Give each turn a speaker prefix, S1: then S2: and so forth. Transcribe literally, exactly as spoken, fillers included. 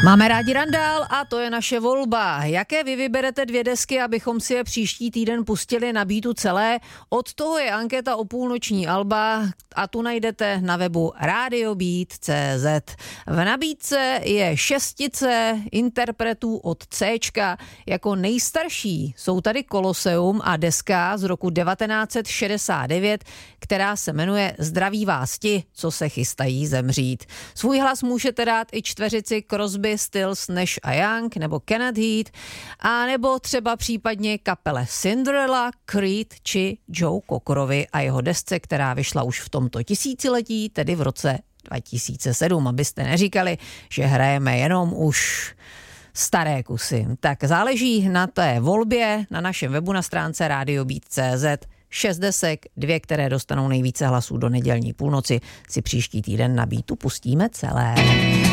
S1: Máme rádi randál a to je naše volba. Jaké vy vyberete dvě desky, abychom si je příští týden pustili na Beatu celé? Od toho je anketa o půlnoční alba a tu najdete na webu radio beat tečka cé zet. V nabídce je šestice interpretů od Cčka. Jako nejstarší jsou tady Koloseum a deska z roku devatenáct set šedesát devět, která se jmenuje Zdraví vás ti, co se chystají zemřít. Svůj hlas můžete dát i čtveřici Crosby, Stills, Nash a Young nebo Kenneth Heat, a nebo třeba případně kapele Cinderella, Creed či Joe Cockrovi a jeho desce, která vyšla už v tomto tisíciletí, tedy v roce dva tisíce sedm, abyste neříkali, že hrajeme jenom už staré kusy. Tak záleží na té volbě na našem webu na stránce radio beat tečka cé zet. Šest desek, dvě, které dostanou nejvíce hlasů do nedělní půlnoci, si příští týden na Beatu pustíme celé.